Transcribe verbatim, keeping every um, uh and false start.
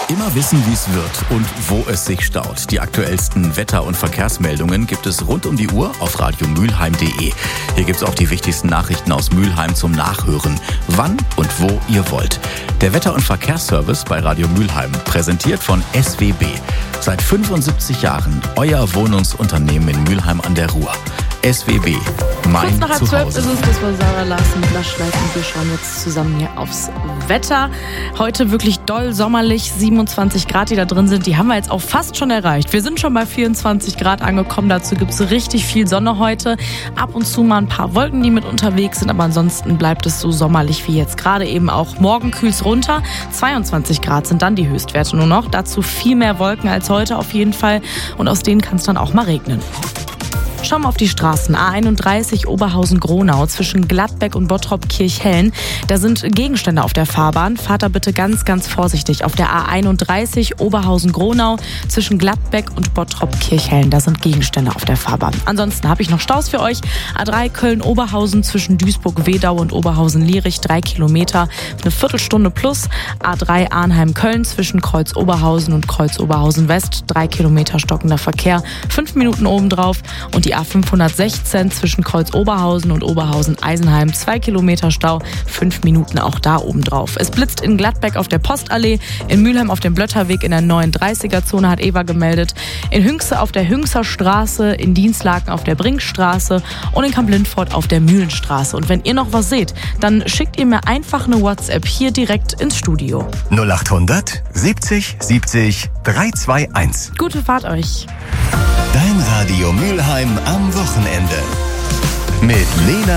Immer wissen, wie es wird und wo es sich staut. Die aktuellsten Wetter- und Verkehrsmeldungen gibt es rund um die Uhr auf radio mülheim punkt de. Hier gibt es auch die wichtigsten Nachrichten aus Mülheim zum Nachhören. Wann und wo ihr wollt. Der Wetter- und Verkehrsservice bei Radio Mülheim, präsentiert von S W B. Seit fünfundsiebzig Jahren euer Wohnungsunternehmen in Mülheim an der Ruhr. S W B, mein Kurz nach halb zwölf Zuhause. ist es, das war Sarah Larsen, Blaschleif, und wir schauen jetzt zusammen hier aufs Wetter. Heute wirklich doll sommerlich, siebenundzwanzig Grad, die da drin sind, die haben wir jetzt auch fast schon erreicht. Wir sind schon bei vierundzwanzig Grad angekommen, dazu gibt es richtig viel Sonne heute. Ab und zu mal ein paar Wolken, die mit unterwegs sind, aber ansonsten bleibt es so sommerlich wie jetzt gerade eben auch. Morgen kühlt es runter, zweiundzwanzig Grad sind dann die Höchstwerte nur noch. Dazu viel mehr Wolken als heute auf jeden Fall und aus denen kann es dann auch mal regnen. Schauen wir auf die Straßen. A einunddreißig Oberhausen-Gronau zwischen Gladbeck und Bottrop-Kirchhellen. Da sind Gegenstände auf der Fahrbahn. Fahrt da bitte ganz, ganz vorsichtig. Auf der A einunddreißig Oberhausen-Gronau zwischen Gladbeck und Bottrop-Kirchhellen. Da sind Gegenstände auf der Fahrbahn. Ansonsten habe ich noch Staus für euch. A drei Köln-Oberhausen zwischen Duisburg-Wedau und Oberhausen-Lierich. Drei Kilometer, eine Viertelstunde plus. A drei Arnheim-Köln zwischen Kreuz-Oberhausen und Kreuz-Oberhausen-West. Drei Kilometer stockender Verkehr. Fünf Minuten obendrauf. Und die A fünfhundertsechzehn zwischen Kreuz-Oberhausen und Oberhausen-Eisenheim. Zwei Kilometer Stau, fünf Minuten auch da oben drauf. Es blitzt in Gladbeck auf der Postallee, in Mülheim auf dem Blötterweg in der neununddreißiger-Zone, hat Eva gemeldet. In Hünxe auf der Hünxer Straße, in Dienstlaken auf der Brinkstraße und in Kamp-Lindfort auf der Mühlenstraße. Und wenn ihr noch was seht, dann schickt ihr mir einfach eine WhatsApp hier direkt ins Studio. null achthundert siebzig siebzig dreihundertzweiundzwanzig. Gute Fahrt euch. Dein Radio Mülheim am Wochenende. Mit Lena